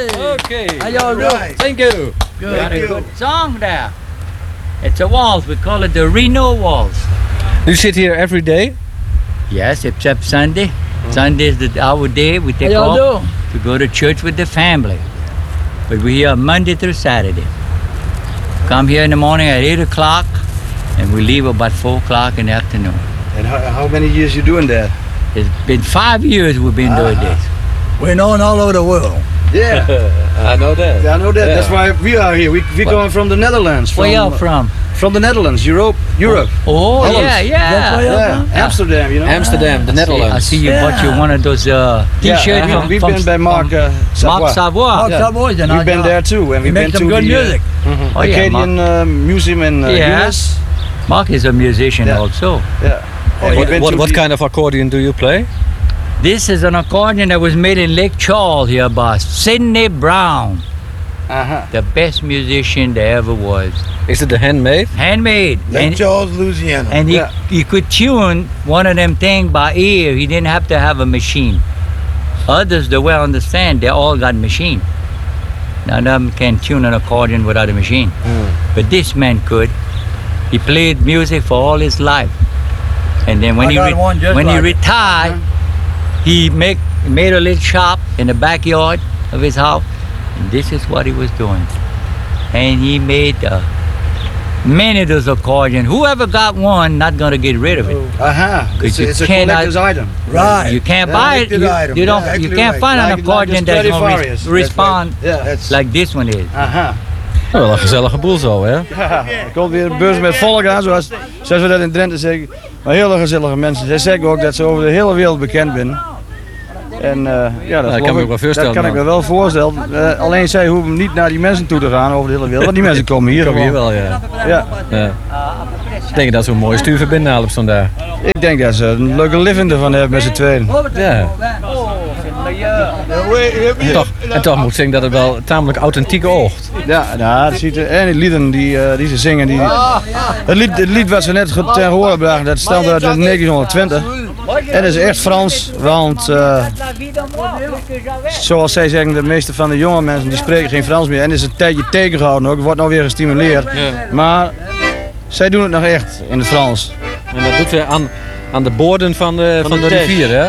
Okay. How y'all doing? Right. Thank you. Good. Got a good song there. It's a waltz. We call it the Reno Waltz. You sit here every day? Yes, except Sunday. Sunday is our day. We How take y'all off doing? to go to church with the family. But we're here Monday through Saturday. Come here in the morning at 8 o'clock, and we leave about 4 o'clock in the afternoon. And how many years you doing that? It's been 5 years we've been doing this. We're known all over the world. Yeah, I know that. I know that. Yeah. That's why we are here. We come from the Netherlands. Where y'all from? From the Netherlands, Europe. Oh, Holland. yeah. That's where y'all Yeah, from? Amsterdam, you know. Amsterdam, the I Netherlands. see you bought you one of those T-shirts. Yeah, we've been by Mark Savoy. Mark Savoy. Mark Yeah. Savoy's in our We've been job. there too, and He we've been makes to some good the music. Oh, yeah, Acadian Museum in Yeah. Eunice. Mark is a musician Yeah. also. Yeah. And we've been to What the- kind of accordion do you play? This is an accordion that was made in Lake Charles here by Sidney Brown, Uh-huh. the best musician there ever was. Is it a handmade? Handmade. Lake Charles, Louisiana. And Yeah. he could tune one of them things by ear. He didn't have to have a machine. Others, the way I understand, they all got machine. None of them can tune an accordion without a machine. But this man could. He played music for all his life. And then when I got one just he like it. retired, he made a little shop in the backyard of his house. And this is what he was doing. And he made many of those accordions. Whoever got one, not gonna get rid of it. Uh-huh. It's, you it's a cannot- collector's item. Right. You can't Yeah, buy it. collected item. You don't. Yeah, You exactly can't right. find an Like accordion the that's gonna Stradivarius. That's respond Yeah. That's like this one is. Aha. Wel een gezellige boel zo, hè? Er komt weer een beurs met volk aan, zoals we dat in Drenthe zeggen. Maar hele gezellige mensen. Zij zeggen ook dat ze over de hele wereld bekend zijn. En ja, dat, kan me ook wel voorstellen, dat kan ik me man. wel voorstellen. Alleen zij hoeven niet naar die mensen toe te gaan over de hele wereld. Want die mensen komen hier Kom hier gewoon. wel, ja. Ja. Ja. Ik denk dat ze een mooie stuurverbinding halen op zo'n dag. Ik denk dat ze een leuke living ervan hebben met z'n tweeën. Ja. En toch moet ik zeggen dat het wel tamelijk authentiek oogt. Ja, nou, dat ziet er. En die lieden die ze zingen. Het lied wat ze net ten horen brachten, dat stamt uit 1920. En dat is echt Frans, want zoals zij zeggen, de meeste van de jonge mensen die spreken geen Frans meer. En is een tijdje tegengehouden ook, wordt nou weer gestimuleerd. Maar zij doen het nog echt in het Frans. En dat doet ze aan de boorden van de de Tees. rivier, hè?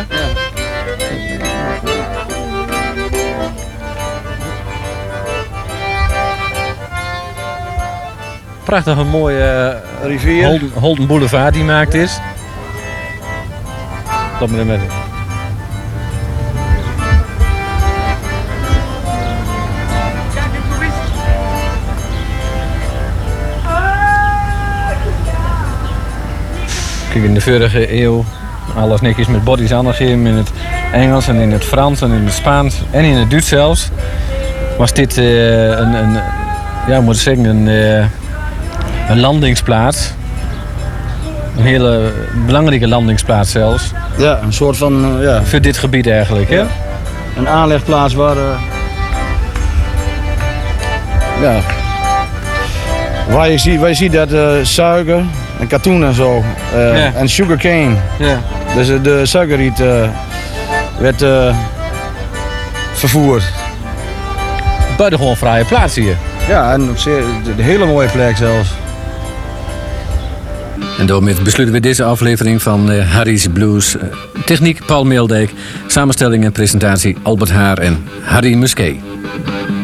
Prachtig een mooie Rivier. Holden Boulevard die gemaakt is. Stop me ermee. Kijk, in de vorige eeuw alles netjes met bodies aangegeben in het Engels en in het Frans en in het Spaans en in het Duits zelfs. Was dit ja, moet ik zeggen, een landingsplaats. Een hele belangrijke landingsplaats zelfs. Ja, een soort van ja, Voor dit gebied eigenlijk, hè? een aanlegplaats waar, ja, waar je ziet dat suiker en katoen en zo Ja. en sugarcane. Ja. Dus de suikerriet werd vervoerd. Buitengewoon fraaie plaats hier. Ja, en op zeer, de hele mooie plek zelfs. En daarmee besluiten we deze aflevering van Harry's Blues. Techniek Paul Meeldijk, samenstelling en presentatie Albert Haar en Harry Musquet.